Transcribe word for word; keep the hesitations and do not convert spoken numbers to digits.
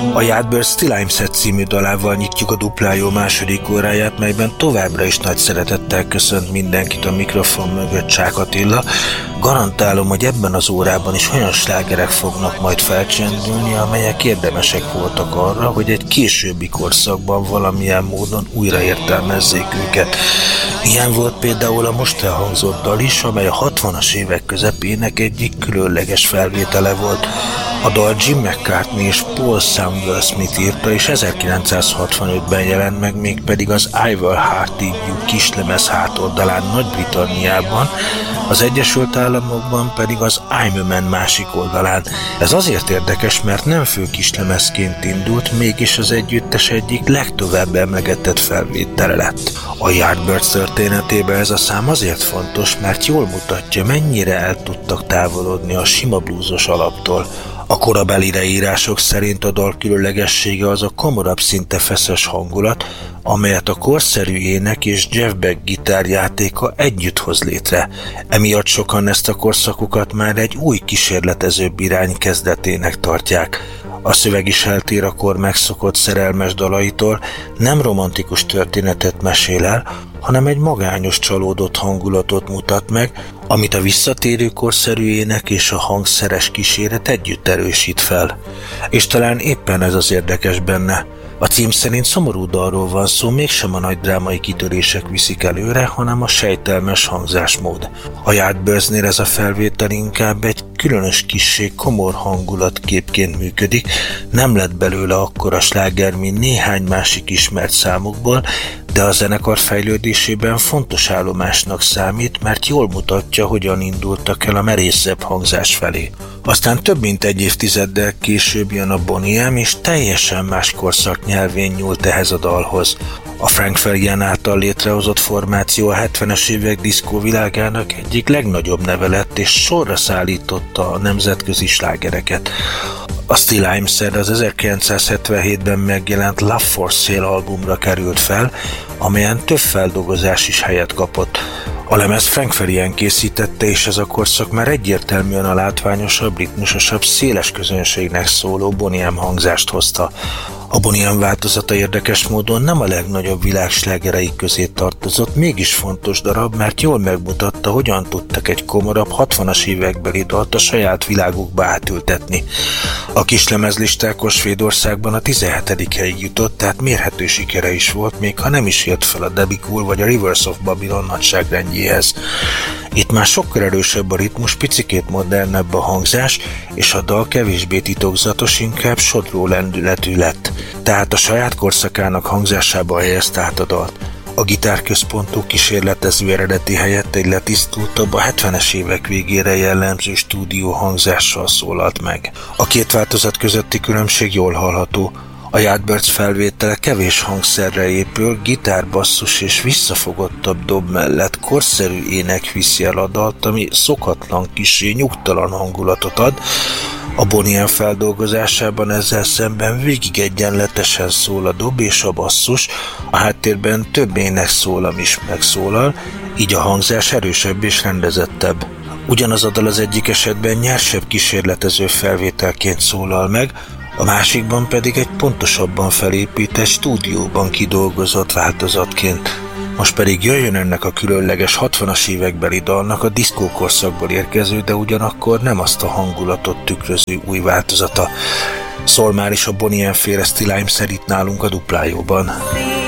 A Yardbirds Still I'm Sad című dalával nyitjuk a Duplájó második óráját, melyben továbbra is nagy szeretettel köszönt mindenkit a mikrofon mögött Csák Attila. Garantálom, hogy ebben az órában is olyan slágerek fognak majd felcsendülni, amelyek érdemesek voltak arra, hogy egy későbbi korszakban valamilyen módon újra értelmezzék őket. Ilyen volt például a most elhangzott dal is, amely a hatvanas évek közepének egyik különleges felvétele volt. A dal Jim McCartney és Paul Samuel Smith írta, és ezerkilencszázhatvanötben jelent meg, mégpedig az I Will Heart You kislemez hátoldalán Nagy-Britanniában, az Egyesült Államokban pedig az I'm a Man másik oldalán. Ez azért érdekes, mert nem fő kislemezként indult, mégis az együttes egyik legtovább emlegetett felvétele lett. A Yardbirds történetében ez a szám azért fontos, mert jól mutatja, mennyire el tudtak távolodni a sima blúzos alaptól. A korabeli leírások szerint a dal különlegessége az a komorabb, szinte feszes hangulat, amelyet a korszerű ének és Jeff Beck gitárjátéka együtt hoz létre. Emiatt sokan ezt a korszakukat már egy új kísérletezőbb irány kezdetének tartják. A szöveg is eltér a kor megszokott szerelmes dalaitól, nem romantikus történetet mesél el, hanem egy magányos, csalódott hangulatot mutat meg, amit a visszatérő korszerű ének és a hangszeres kíséret együtt erősít fel. És talán éppen ez az érdekes benne. A cím szerint szomorú dalról van szó, mégsem a nagy drámai kitörések viszik előre, hanem a sejtelmes hangzásmód. A Yardbirdsnél ez a felvétel inkább egy különös kissé komor hangulatképként működik, nem lett belőle akkora sláger, mint néhány másik ismert számukból, de a zenekar fejlődésében fontos állomásnak számít, mert jól mutatja, hogyan indultak el a merészebb hangzás felé. Aztán több mint egy évtizeddel később jön a Boney M, és teljesen más korszak nyelvén nyúlt ehhez a dalhoz. A Frank Farian által létrehozott formáció a hetvenes évek diszkó világának egyik legnagyobb neve lett, és sorra szállította a nemzetközi slágereket. A Still I'm Sad az ezerkilencszázhetvenhétben megjelent Love for Sale albumra került fel, amelyen több feldolgozás is helyet kapott. A lemez Frank Farian készítette, és ez a korszak már egyértelműen a látványosabb, ritmusosabb, széles közönségnek szóló Boney M hangzást hozta. A Boney M változata érdekes módon nem a legnagyobb világslágerei közé tartozott, mégis fontos darab, mert jól megmutatta, hogyan tudtak egy komorabb hatvanas évekbeli dalt a saját világukba átültetni. A kislemezlistákon Svédországban a tizenhetedik helyig jutott, tehát mérhető sikere is volt, még ha nem is ért fel a Debbie Cool vagy a Rivers of Babylon nagyságrendjéhez. Itt már sokkal erősebb a ritmus, picikét modernebb a hangzás, és a dal kevésbé titokzatos, inkább sodró lendületű lett. Tehát a saját korszakának hangzásába helyezte át a dalt. A gitárközpontú kísérletező eredeti helyett egy letisztultabb, a hetvenes évek végére jellemző stúdió hangzással szólalt meg. A két változat közötti különbség jól hallható. A Yardbirds felvétele kevés hangszerre épül, gitár, basszus és visszafogottabb dob mellett korszerű ének viszi el a dalt, ami szokatlan, kissé nyugtalan hangulatot ad. A Boney M feldolgozásában ezzel szemben végig egyenletesen szól a dob és a basszus, a háttérben több ének szólam is megszólal, így a hangzás erősebb és rendezettebb. Ugyanaz a dal az egyik esetben nyersebb kísérletező felvételként szólal meg, a másikban pedig egy pontosabban felépített stúdióban kidolgozott változatként. Most pedig jöjjön ennek a különleges hatvanas évekbeli dalnak a diszkókorszakból érkező, de ugyanakkor nem azt a hangulatot tükröző új változata. Szól már is a Boney M féle Still I'm Sad itt nálunk a Duplájóban.